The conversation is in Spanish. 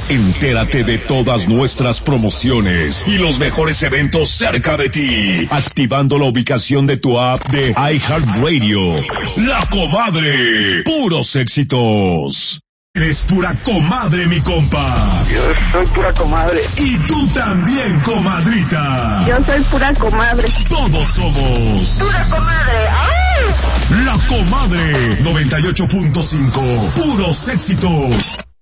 Entérate de todas nuestras promociones y los mejores eventos cerca de ti, activando la ubicación de tu app de iHeartRadio. La Comadre, puros éxitos. Eres pura comadre, mi compa. Yo soy pura comadre. Y tú también, comadrita. Yo soy pura comadre. Todos somos Pura comadre. ¡Ay! La Comadre 98.5, puros éxitos.